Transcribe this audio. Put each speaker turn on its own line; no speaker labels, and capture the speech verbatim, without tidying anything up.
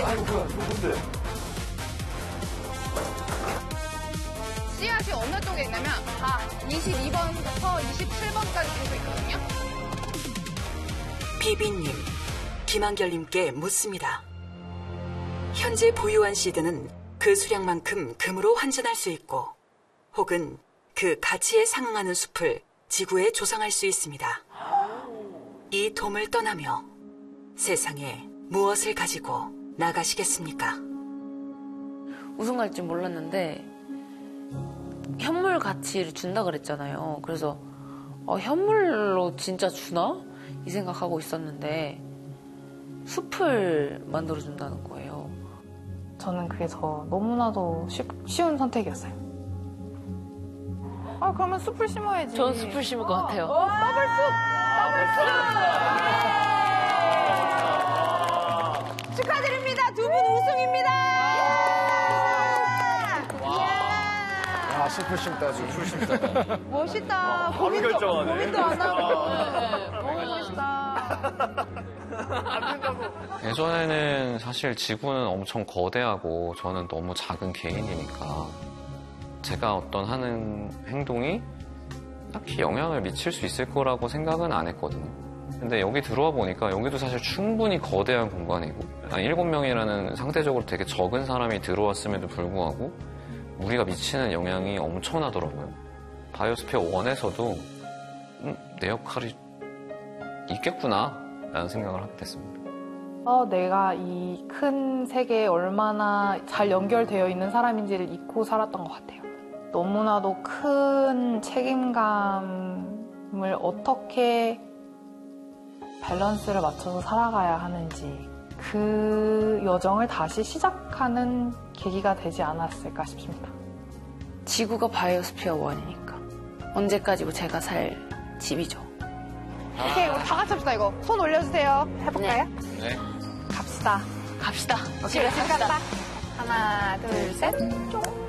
아이고, 뭐야, 누군데?
씨앗이 어느 쪽에 있냐면, 아, 이십이 번부터 이십칠 번까지 들고 있거든요.
비비님, 김한결님께 묻습니다. 현재 보유한 씨드는 그 수량만큼 금으로 환전할 수 있고, 혹은 그 가치에 상응하는 숲을 지구에 조성할 수 있습니다. 이 돔을 떠나며 세상에 무엇을 가지고 나가시겠습니까?
우승할지 몰랐는데 현물 가치를 준다 그랬잖아요. 그래서 어, 현물로 진짜 주나? 이 생각하고 있었는데 숲을 만들어준다는 거예요.
저는 그게 저 너무나도 쉽, 쉬운 선택이었어요.
아, 그러면 숲을 심어야지.
전 숲을 심을 것 같아요.
어, 더블숲! 더블숲! 축하드립니다. 두 분 우승입니다.
아, 숲을 심다, 숲을 심다.
멋있다.
바로 결정하네.
고민도 안 하고. 너무 멋있다.
안 된다고.
예전에는 사실 지구는 엄청 거대하고 저는 너무 작은 개인이니까 제가 어떤 하는 행동이 딱히 영향을 미칠 수 있을 거라고 생각은 안 했거든요. 근데 여기 들어와 보니까 여기도 사실 충분히 거대한 공간이고 한 일곱 명이라는 상대적으로 되게 적은 사람이 들어왔음에도 불구하고 우리가 미치는 영향이 엄청나더라고요. 바이오스피어 원에서도 음, 내 역할이 있겠구나 라는 생각을 하게 됐습니다.
어, 내가 이 큰 세계에 얼마나 잘 연결되어 있는 사람인지를 잊고 살았던 것 같아요. 너무나도 큰 책임감을 어떻게 밸런스를 맞춰서 살아가야 하는지 그 여정을 다시 시작하는 계기가 되지 않았을까 싶습니다.
지구가 바이오스피어 원이니까 언제까지고 제가 살 집이죠.
오케이, 우리 다 같이 합시다, 이거. 손 올려주세요. 해볼까요?
네.
갑시다.
갑시다.
집에 갑시다. 하나, 둘, 셋. 쫑.